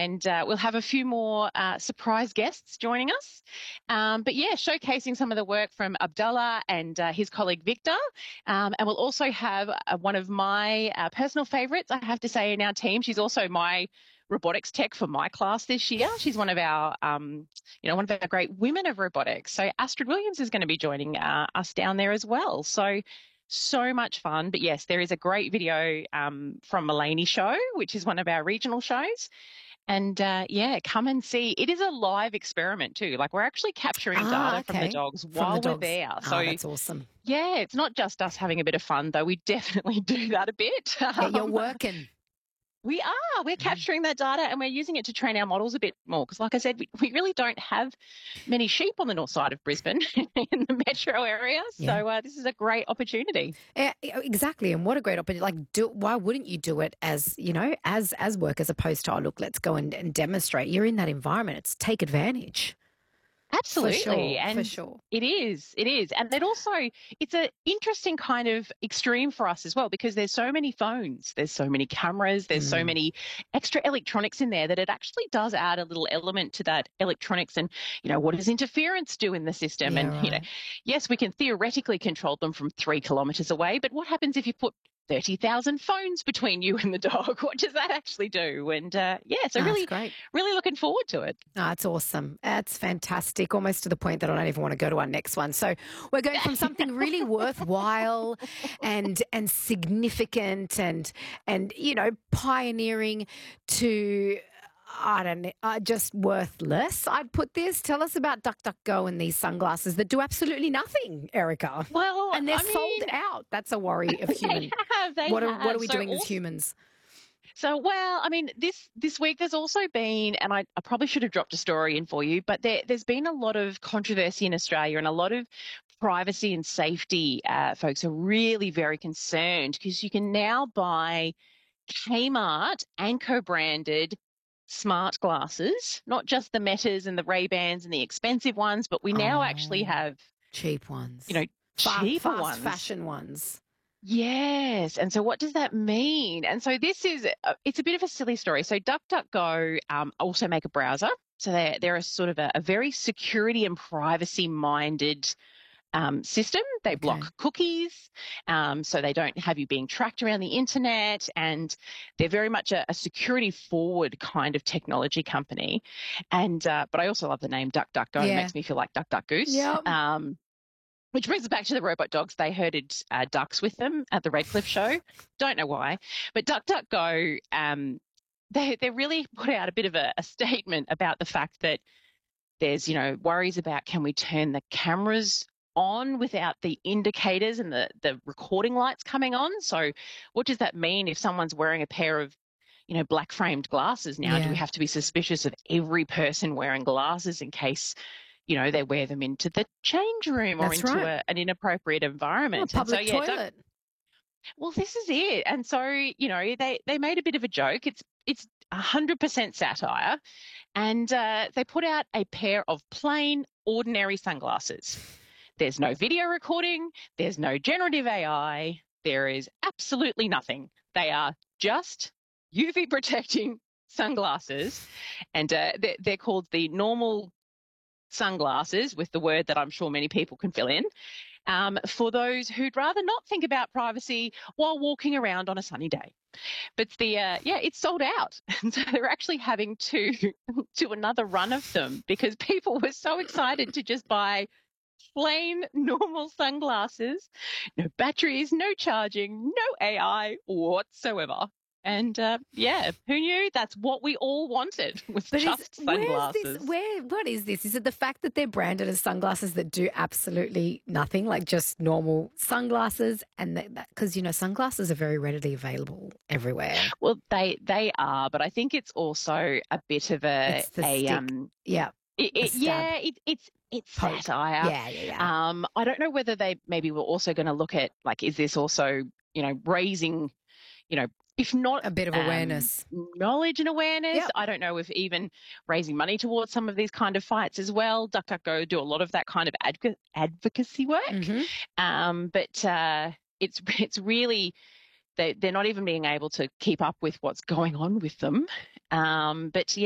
and we'll have a few more surprise guests joining us. But yeah, showcasing some of the work from Abdullah and his colleague Victor. And we'll also have one of my personal favourites, I have to say, in our team. She's also my robotics tech for my class this year. She's one of our, one of our great women of robotics. So Astrid Williams is going to be joining us down there as well. So much fun. But yes, there is a great video from Mulaney Show, which is one of our regional shows. And come and see. It is a live experiment too. Like, we're actually capturing data from the dogs while we're there. So that's awesome. Yeah, it's not just us having a bit of fun, though. We definitely do that a bit. Yeah, you're working. We are. We're capturing that data and we're using it to train our models a bit more because, like I said, we really don't have many sheep on the north side of Brisbane in the metro area. So this is a great opportunity. Yeah, exactly. And what a great opportunity. Like, why wouldn't you do it as, as work, as opposed to, look, let's go and demonstrate. You're in that environment. It's take advantage. Absolutely. For sure. It is. And then also it's an interesting kind of extreme for us as well because there's so many phones, there's so many cameras, there's so many extra electronics in there that it actually does add a little element to that electronics and, what does interference do in the system? Yeah, and, yes, we can theoretically control them from 3 kilometres away, but what happens if you put 30,000 phones between you and the dog? What does that actually do? And really, great. Really looking forward to it. Oh, it's awesome. It's fantastic, almost to the point that I don't even want to go to our next one. So we're going from something really worthwhile and significant and pioneering to, I don't know, just worthless, I'd put this. Tell us about DuckDuckGo and these sunglasses that do absolutely nothing, Erica. Well, and they're sold out. That's a worry of human. What are we doing as humans? So, this week there's also been, and I probably should have dropped a story in for you, but there's been a lot of controversy in Australia and a lot of privacy and safety folks are really very concerned because you can now buy Kmart Anko branded smart glasses, not just the Metas and the Ray-Bans and the expensive ones, but we now actually have cheap ones, cheaper fast ones, fashion ones. Yes. And so what does that mean? And so this is, it's a bit of a silly story. So DuckDuckGo also make a browser. So they're a sort of a very security and privacy minded system. They block cookies, so they don't have you being tracked around the internet, and they're very much a security forward kind of technology company. And but I also love the name DuckDuckGo. It makes me feel like Duck Duck Goose. Yep. Which brings us back to the robot dogs. They herded ducks with them at the Redcliffe show. Don't know why, but DuckDuckGo, they really put out a bit of a statement about the fact that there's worries about can we turn the cameras on without the indicators and the recording lights coming on. So what does that mean if someone's wearing a pair of black framed glasses now? Do we have to be suspicious of every person wearing glasses in case they wear them into the change room or an inappropriate environment? Public toilet. Well, this is it. And so, they made a bit of a joke. It's 100% satire. And they put out a pair of plain, ordinary sunglasses. There's no video recording. There's no generative AI. There is absolutely nothing. They are just UV protecting sunglasses. And they're called the normal sunglasses, with the word that I'm sure many people can fill in, for those who'd rather not think about privacy while walking around on a sunny day. But it's sold out. And so they're actually having to do another run of them because people were so excited to just buy plain normal sunglasses, no batteries, no charging, no AI whatsoever. And who knew? That's what we all wanted, was just sunglasses. What is this? Is it the fact that they're branded as sunglasses that do absolutely nothing, like just normal sunglasses? And because sunglasses are very readily available everywhere. Well, they are, but I think it's also a bit of it's satire. Yeah. I don't know whether they maybe were also going to look at, like, is this also raising, if not a bit of awareness, knowledge and awareness. I don't know if even raising money towards some of these kind of fights as well. DuckDuckGo do a lot of that kind of advocacy work. But it's really, they're not even being able to keep up with what's going on with them. But